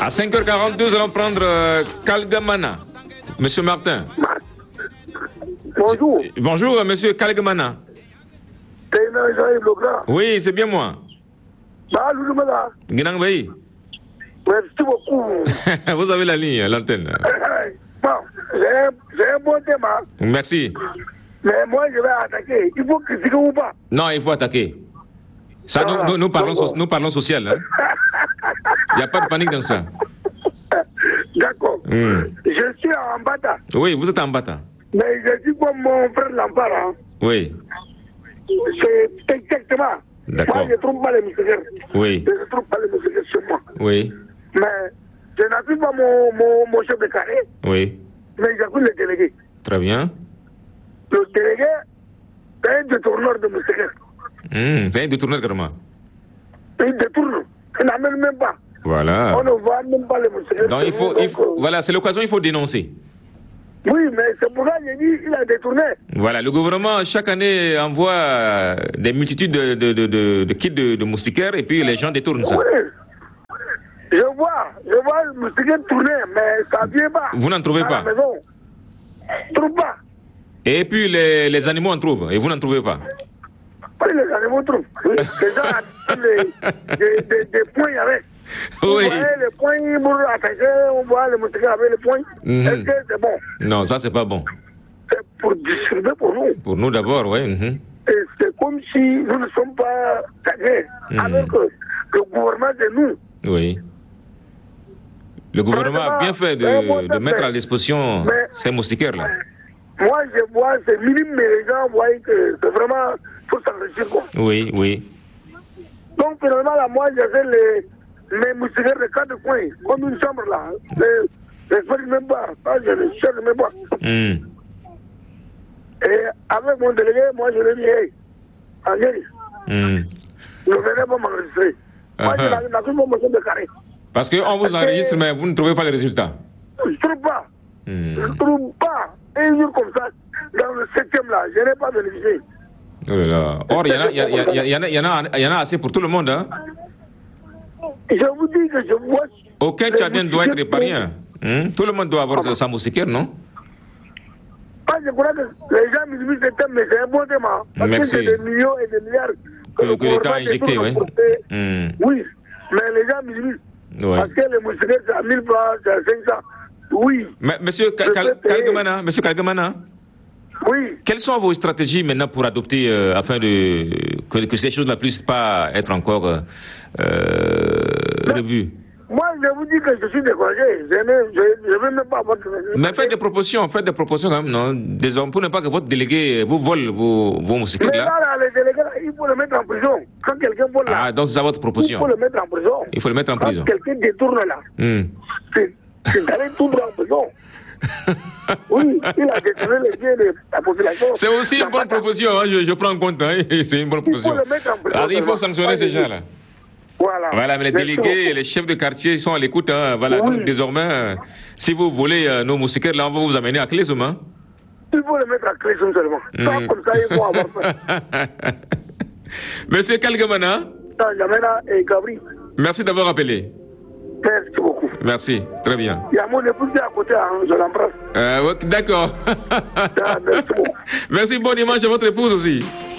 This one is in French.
À 5h42, nous allons prendre Kalgamana. Monsieur Martin. Bonjour. Bonjour, monsieur Kalgamana. Oui, c'est bien moi. Gnangbaï. Merci beaucoup. Vous avez la ligne, l'antenne. Bon, j'ai un bon thème. Merci. Mais moi, je vais attaquer. Il faut critiquer ou pas? Non, il faut attaquer. Ça, nous parlons social. Hein. Il n'y a pas de panique dans ça. D'accord. Je suis en Bata. Oui, vous êtes en Bata. Mais je suis comme mon frère Lampard. Hein. Oui. C'est exactement. D'accord. Moi, je ne trouve pas les moustiquaires. Oui. Je ne trouve pas les moustiquaires chez moi. Oui. Mais je n'appuie pas mon chef de carré. Oui. Mais j'appuie le délégué. Très bien. Le délégué, c'est un détourneur de moustiquaires. C'est un détourneur carrément. Il détourne. Il n'amène même pas. Voilà. On ne voit même pas les moustiquaires. Donc, voilà, c'est l'occasion, il faut dénoncer. Oui, mais c'est pour ça que j'ai dit qu'il a détourné. Voilà, le gouvernement, chaque année, envoie des multitudes de kits de moustiquaires et puis les gens détournent ça. Oui. Je vois le moustiquaire tourner, mais ça ne vient pas. Vous n'en trouvez pas? À la maison. Je ne trouve pas. Et puis les animaux en trouvent, et vous n'en trouvez pas? Oui, les animaux trouvent. Oui. Les gens ont des points avec. Oui. Vous voyez les points pour attaquer, on voit les moustiquaires avec les points. Est-ce que c'est bon? Non, ça, c'est pas bon. C'est pour distribuer pour nous. Pour nous d'abord, oui. Et c'est comme si nous ne sommes pas tagués. Alors que le gouvernement, c'est nous. Oui. Le gouvernement a bien fait de mettre à disposition ces moustiquaires-là. Moi, je vois, c'est minime, mais les gens voient que c'est vraiment, faut s'enrichir, quoi. Oui, oui. Donc, finalement, là, moi, j'essaie mes moustiquaires de 4 coins, comme une chambre, là. J'espère même pas. Ça, je ne cherche même pas. Et avec mon délégué, moi, je lui ai dit, hey, Angélique, ne venez pas m'enregistrer. Moi, je n'ai pas motion de carré. Parce qu'on vous enregistre, mais vous ne trouvez pas les résultats. Je ne trouve pas. Je ne trouve pas. Un jour comme ça, dans le 7e là, je n'ai pas bénéficié. Oh là là. Or, il y en a assez pour tout le monde. Hein? Je vous dis que je vois... Aucun Tchadien doit être épargné. Tout le monde doit avoir sa moustiquaire, non? Je crois que les gens minimisent ce thème, mais c'est un bon thème. Parce que c'est des millions et des milliards que l'État a injecté, oui. Oui, mais les gens minimisent. Ouais. Parce que les moustiquaires, c'est à 1000 francs, c'est à 500. Oui. Mais monsieur Kalgamana, oui. Quelles sont vos stratégies maintenant pour adopter afin que ces choses ne puissent pas être encore revues? Moi, je vous dis que je suis découragé. Je ne veux même pas votre... Mais faites des propositions quand même, non? Désormais, pour ne pas que votre délégué vous vole vos moustiquaires là. Mais là, les délégués, il faut le mettre en prison. Quand quelqu'un vole là... Ah, donc c'est ça votre proposition. Il faut le mettre en prison. Il faut le mettre en prison. Quand quelqu'un détourne là, c'est d'aller tout droit en prison. Oui, il a détourné les biens de la population. C'est aussi une bonne proposition, hein, je prends en compte. Hein, c'est une bonne proposition. Il faut le mettre en prison. Il faut sanctionner ces gens-là. Voilà, mais les délégués, les chefs de quartier sont à l'écoute. Hein, voilà, donc désormais, si vous volez nos moustiquaires, là, on va vous amener à Clésum. Hein. Il faut le mettre à Clésum seulement. Pas comme ça, il faut avoir fait. Monsieur Kalgamana. Jamena et Gabri. Merci d'avoir appelé. Merci beaucoup. Merci, très bien. Il y a mon épouse qui est à côté, hein, je l'embrasse. D'accord. Merci beaucoup. Merci, bon dimanche à votre épouse aussi.